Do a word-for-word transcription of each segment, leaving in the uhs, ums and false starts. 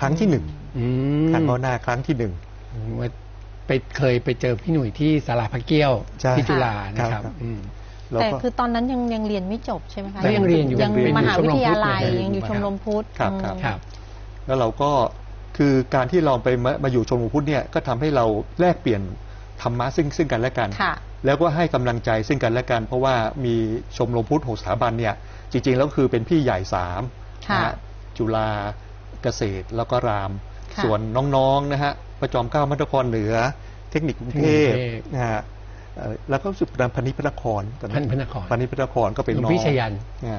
รั้งที่หนึ่งการภาวนาครั้งที่หนึ่งไปเคยไปเจอพี่หนุ่ยที่ศาลาพระเกี้ยวที่จุฬานะครับแต่คือตอนนั้นยังยังเรียนไม่จบใช่ไหมคะยังเรียนอยู่ยังมหาวิทยาลัยยังอยู่ชมรมพุทธครับครับแล้วเราก็คือการที่เราไปมาอยู่ชมรมพุทธเนี่ยก็ทำให้เราแลกเปลี่ยนธรรมะซึ่งซึ่งกันและกันแล้วก็ให้กำลังใจซึ่งกันและกันเพราะว่ามีชมรมพุทธหกสถาบันเนี่ยจริงๆแล้วคือเป็นพี่ใหญ่สามจุฬาเกษตรแล้วก็รามส่วนน้องๆนะฮะประจอมเกล้ามัธยมเหนือเทคนิคกรุงเทพนะฮะแล้วก็สุดดังพนิพนครพันพนครพนิพนครก็เป็นน้องพิชยัน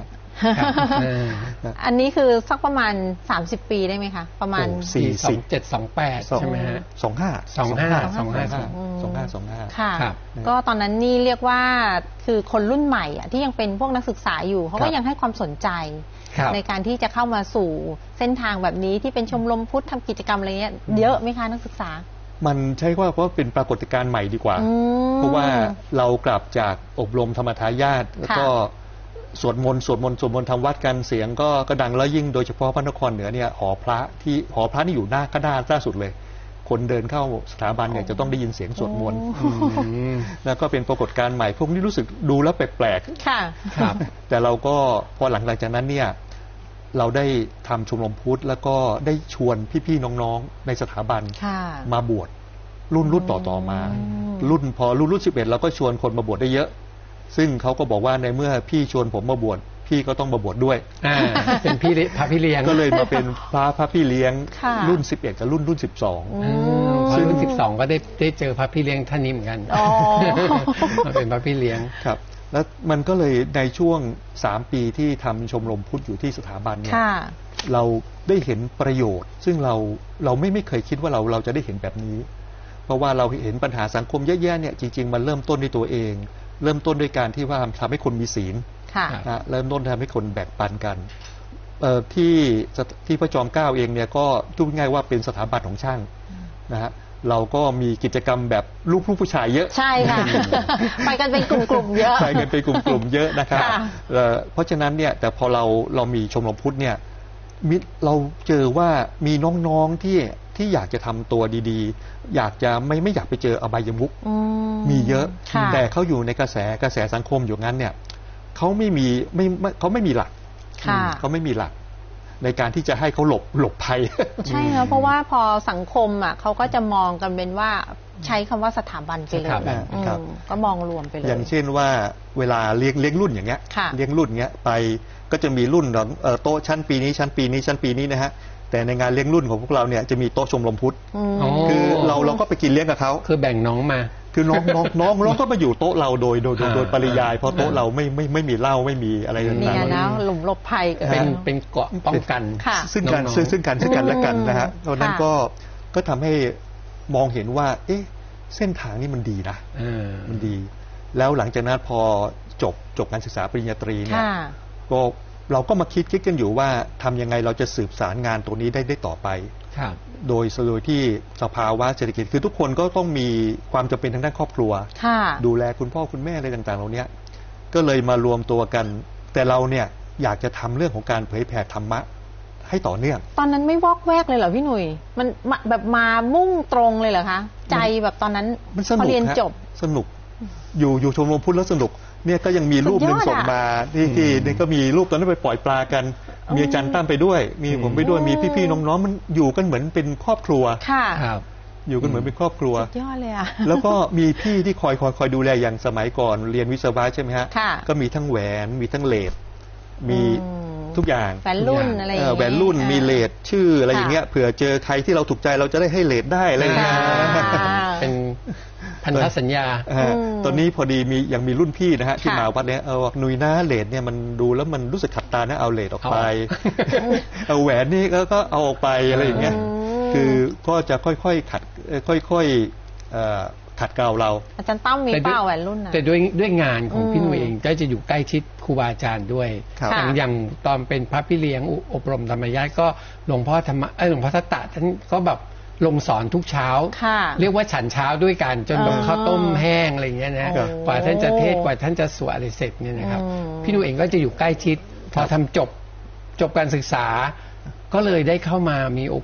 อันนี้คือสักประมาณสามสิบปีได้ไหมคะประมาณสี่สองเจ็ดสองแปดใช่ไหมฮะสองห้าสองห้าสองห้าสองห้าสองห้าค่ะก็ตอนนั้นนี่เรียกว่าคือคนรุ่นใหม่อ่ะที่ยังเป็นพวกนักศึกษาอยู่เขาก็ยังให้ความสนใจในการที่จะเข้ามาสู่เส้นทางแบบนี้ที่เป็นชมรมพุทธทำกิจกรรมอะไรเงี้ยเยอะไหมคะนักศึกษามันใช่ว่าเพราะเป็นปรากฏการณ์ใหม่ดีกว่าเพราะว่าเรากลับจากอบรมธรรมทายาทแล้วก็สวดมนต์สวดมนต์สวดมนต์ทำวัดกันเสียงก็กระดังแล้วยิ่งโดยเฉพาะพระนครเหนือเนี่ยหอพระที่หอพระนี่อยู่หน้าก็ด้านล่าสุดเลยคนเดินเข้าสถาบันเนี่ยจะต้องได้ยินเสียงสวดมนต์แล้วก็เป็นปรากฏการณ์ใหม่พวกนี้รู้สึกดูแล้วแปลกๆแต่เราก็พอหลังจากนั้นเนี่ยเราได้ทำชมรมพุทธแล้วก็ได้ชวนพี่ๆน้องๆในสถาบันมาบวชรุ่นรุ่นต่อๆมารุ่นพอรุ่นรุ่นสิบเอ็ดเราก็ชวนคนมาบวชได้เยอะซึ่งเขาก็บอกว่าในเมื่อพี่ชวนผมมาบวชพี่ก็ต้องมาบวชด้วยเป็นพี่พระพี่เลี้ยงก็เลยมาเป็นพระพระพี่เลี้ยงรุ่นสิบเอ็ดกับรุ่นรุ่นสิบสองซึ่งรุ่นสิบสองก็ได้ได้เจอพระพี่เลี้ยงท่านนี้เหมือนกันมาเป็นพระพี่เลี้ยงครับแล้วมันก็เลยในช่วงสามปีที่ทำชมรมพุทธอยู่ที่สถาบันเนี่ยเราได้เห็นประโยชน์ซึ่งเราเราไม่ไม่เคยคิดว่าเราเราจะได้เห็นแบบนี้เพราะว่าเราเห็นปัญหาสังคมแย่ๆเนี่ยจริงๆมันเริ่มต้นด้วยตัวเองเริ่มต้นด้วยการที่ว่าทำให้คนมีศีลนะเริ่มต้นทำให้คนแบ่งปันกันที่ที่พระจอมเกล้าเองเนี่ยก็พูดง่ายว่าเป็นสถาบันของช่างนะฮะเราก็มีกิจกรรมแบบลูกผู้ผู้ชายเยอะใช่ค่ะไปกันเป็นกลุ่มๆเยอะไปกันเป็นกลุ่มๆเยอะนะครับเพราะฉะนั้นเนี่ยแต่พอเราเรามีชมรมพุทธเนี่ยเราเจอว่ามีน้องๆที่ที่อยากจะทำตัวดีๆอยากจะไม่ไม่อยากไปเจออบายมุขมีเยอะแต่เขาอยู่ในกระแสกระแสสังคมอยู่งั้นเนี่ยเขาไม่มีไม่เขาไม่มีหลักเขาไม่มีหลักในการที่จะให้เขาหลบหลบภัยใช่ครับเพราะว่าพอสังคมอ่ะเขาก็จะมองกันเป็นว่าใช้คำว่าสถาบันไปเลยก็มองรวมไปเลยอย่างเช่นว่าเวลาเลี้ยงเลี้ยงรุ่นอย่างเงี้ยเลี้ยงรุ่นเงี้ยไปก็จะมีรุ่นโต๊ะชั้นปีนี้ชั้นปีนี้ชั้นปีนี้นะฮะแต่ในงานเลี้ยงรุ่นของพวกเราเนี่ยจะมีโต๊ะชมรมพุทธคือเราเราก็ไปกินเลี้ยงกับเขาคือแบ่งน้องมาคือน้องน้องน้องน้องก็มาอยู่โต๊ะเราโดยโดยโดยปริยายเพราะโต๊ะเราไม่ไม่ไม่มีเหล้าไม่มีอะไรต่างๆนี่นะหลุมหลบภัยเป็นเป็นเกาะป้องกันซึ่งกันซึ่งซึ่งกันซึ่งกันและกันนะฮะตอนนั้นก็ก็ทำให้มองเห็นว่าเอ๊ะเส้นทางนี้มันดีนะมันดีแล้วหลังจากนั้นพอจบจบการศึกษาปริญญาตรีเนี่ยก็เราก็มาคิดคิดกันอยู่ว่าทำยังไงเราจะสืบสารงานตัวนี้ได้ได้ต่อไปโดยโดยที่สภาวะเศรษฐกิจคือทุกคนก็ต้องมีความจำเป็นทางด้านครอบครัวดูแลคุณพ่อคุณแม่อะไรต่างๆเหล่านี้ก็เลยมารวมตัวกันแต่เราเนี่ยอยากจะทำเรื่องของการเผยแผ่ธรรมะให้ต่อเนื่องตอนนั้นไม่วอกแวกเลยเหรอพี่หนุ่ยมันแบบมามุ่งตรงเลยเหรอคะใจแบบตอนนั้นพอเรียนจบสนุกอยู่อยู่ชมรมพุทธแล้วสนุกเนี่ยก็ยังมีรูปหนึ่งส่งมาที่ที่นี่ก็มีรูปตอนนั้นไปปล่อยปลากันมีอาจารย์ตั้มไปด้วยมีผมไปด้วยมีพี่ๆน้องๆมันอยู่กันเหมือนเป็นครอบครัวครับอยู่กันเหมือนเป็นครอบครัวสุดยอดเลยอะแล้วก็มีพี่ที่คอยคอยคอยดูแลอย่างสมัยก่อนเรียนวิศวะใช่ไหมฮะก็มีทั้งแหวนมีทั้งเลดมีทุกอย่างแหวนรุ่นอะไรอย่างเงี้ยแหวนรุ่นมีเลดชื่ออะไรอย่างเงี้ยเผื่อเจอใครที่เราถูกใจเราจะได้ให้เลดได้อะไรอย่างเงี้ยเป็นพันธสัญญาตอนนี้พอดีมียังมีรุ่นพี่นะฮะที่มาวัดเนี้ยเอาหนุยนะเลดเนี่ยมันดูแล้วมันรู้สึกขัดตานะเอาเลดออกไปเอาแหวนนี่ก็เอาออกไปอะไรอย่างเงี้ยคือก็จะค่อยๆขัดค่อยๆขัดเกลาเราอาจารย์ตั้มมีเป้าแหวนรุ่นนะแต่ด้วยด้วยงานของพี่หนุ่ยเองก็จะอยู่ใกล้ชิดครูบาอาจารย์ด้วยอย่างตอนเป็นพระพี่เลี้ยงอบรมธรรมญาติก็หลวงพ่อธรรมะเออหลวงพ่อทัตตะท่านก็แบบลงสอนทุกเช้าเรียกว่าฉันเช้าด้วยกันจนแบบข้าวต้มแห้งอะไรเงี้ยนะกว่าท่านจะเทศกว่าท่านจะสวดอะไรเสร็จเนี่ยนะครับพี่หนุ่ยเองก็จะอยู่ใกล้ชิดพอทำจบจบการศึกษาก็เลยได้เข้ามามีโอ